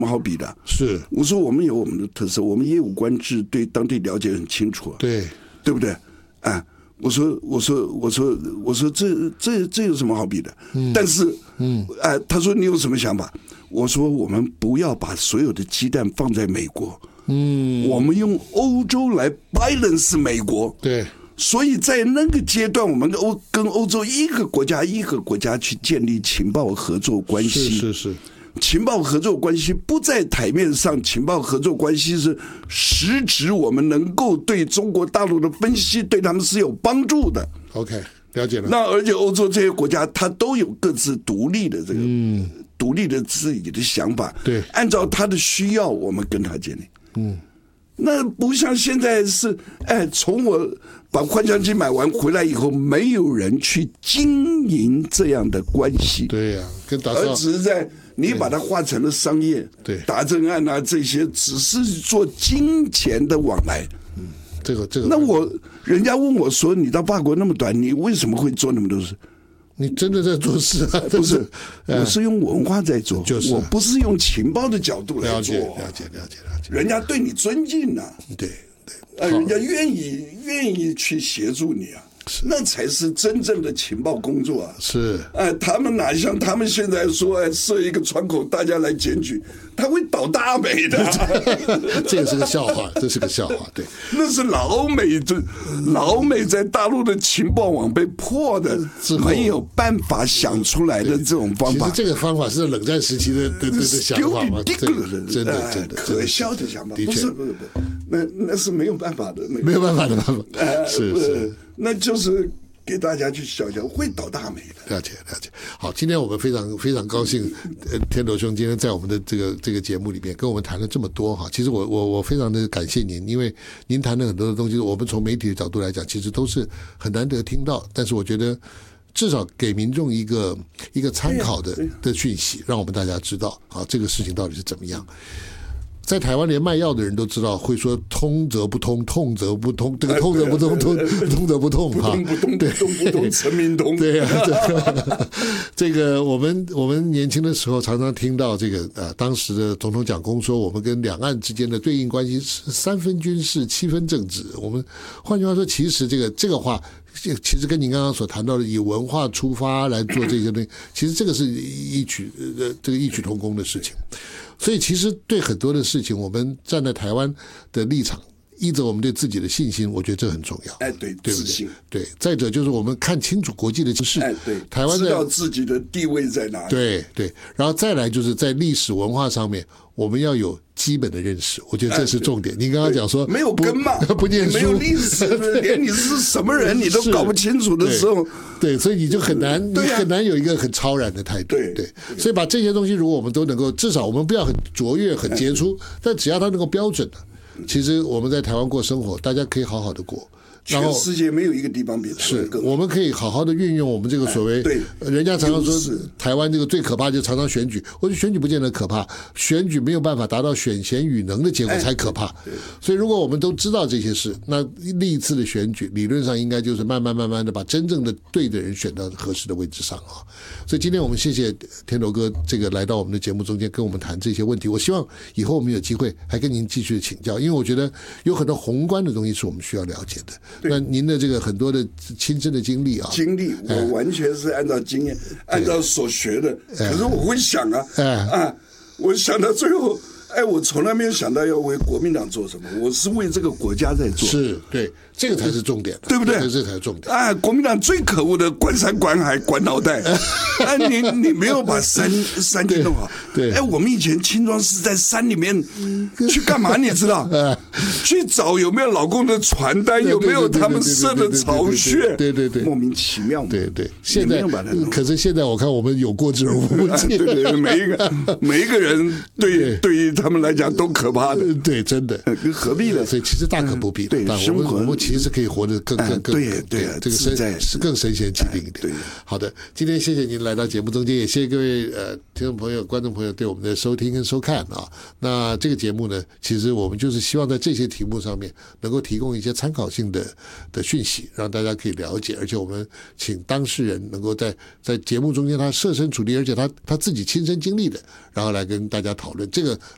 么好比的？ 是， 我说我们有我们的特色，我们业务官制对当地了解很清楚， 对不对？啊，我说这有什么好比的？但是，他说你有什么想法？我说我们不要把所有的鸡蛋放在美国，我们用欧洲来 balance 美国， 对。 所以在那个阶段，我们跟欧洲一个国家去建立情报合作关系。 是。 情报合作关系不在台面上，情报合作关系是实质我们能够对中国大陆的分析，对他们是有帮助的。 OK， 了解了。 那而且欧洲这些国家，它都有各自独立的这个独立的自己的想法。 对， 按照他的需要，我们跟他建立。那不像现在是，从我把宽降机买完回来以后，没有人去经营这样的关系。 对呀，跟打而只是在你把它化成了商业， 对， 打针案啊这些，只是做金钱的往来。 这个。 那人家问我说，你到法国那么短，你为什么会做那么多事？ 你真的在做事啊？ 不是，我是用文化在做， 就是我不是用情报的角度来做。 了解。 人家对你尊敬啊， 对， 人家愿意去协助你啊，那才是真正的情报工作啊。 是， 他们哪像他们现在说，设一个窗口，大家来检举，他会倒大霉的。 这也是个笑话，这是个笑话，对。 那是老美在大陆的情报网被破的，没有办法想出来的这种方法。 其实这个方法是冷战时期的想法嘛，真的可笑的想法。不是，那是没有办法的， 没有办法的办法。是， 那就是给大家去想想，会倒大霉的。 了解。好，今天我们非常高兴，天斗兄今天在我们的这个节目里面跟我们谈了这么多哈。其实我非常的感谢您，因为您谈的很多的东西，我们从媒体的角度来讲，其实都是很难得听到。但是我觉得至少给民众一个参考的讯息，让我们大家知道啊，这个事情到底是怎么样。在台湾连卖药的人都知道，会说通则不通，痛则不通，这个通则不通，通则不痛哈， 不通，陈明通。 对呀，这个我们年轻的时候常常听到这个当时的总统蒋公说，我们跟两岸之间的对应关系是3分军事7分政治。我们换句话说，其实这个话，其实跟您刚刚所谈到的以文化出发来做这些东西，其实这个是异曲同工的事情。所以其实对很多的事情，我们站在台湾的立场，依着我们对自己的信心，我觉得这很重要。 对， 自信。对，再者就是我们看清楚国际的形势， 对， 台湾知道自己的地位在哪里。 对，然后再来就是在历史文化上面，我们要有基本的认识，我觉得这是重点。您刚刚讲说没有根嘛， 不念书， 没有历史，连你是什么人你都搞不清楚的时候， 对，所以你就很难，你很难有一个很超然的态度。对，所以把这些东西，如果我们都能够，至少我们不要很卓越、很杰出，但只要它能够标准的，其实我们在台湾过生活，大家可以好好的过。 全世界没有一个地方比台湾更好。 我们可以好好的运用我们这个所谓，人家常常说台湾这个最可怕就是常常选举，我觉得选举不见得可怕，选举没有办法达到选贤与能的结果才可怕。所以如果我们都知道这些事，那历次的选举理论上应该就是慢慢的把真正的对的人选到合适的位置上啊。所以今天我们谢谢天斗哥这个来到我们的节目中间跟我们谈这些问题，我希望以后我们有机会还跟您继续请教，因为我觉得有很多宏观的东西是我们需要了解的。那您的这个很多的亲身的经历啊， 我完全是按照经验，按照所学的。可是我会想我想到最后，我从来没有想到要为国民党做什么，我是为这个国家在做。 是，对，这个才是重点， 对不对？ 这才是重点。 国民党最可恶的管山管海管脑袋，你没有把山给弄好。 对， 我们以前青壮是在山里面去干嘛？你知道？去找有没有老公的传单，有没有他们设的巢穴？ 对， 莫名其妙。 对，现在可是现在我看我们有过之而无不及。 对，每一个人对于他们来讲都可怕的。 对，真的何必呢？ 所以其实大可不必。 对， 我们其实可以活得更对， 这个是更神仙气定一点。 对， 好的，今天谢谢您来到节目中间，也谢谢各位听众朋友、观众朋友对我们的收听跟收看啊。那这个节目呢，其实我们就是希望在这些题目上面能够提供一些参考性的讯息，让大家可以了解，而且我们请当事人能够在节目中间他设身处地，而且他自己亲身经历的，然后来跟大家讨论，这个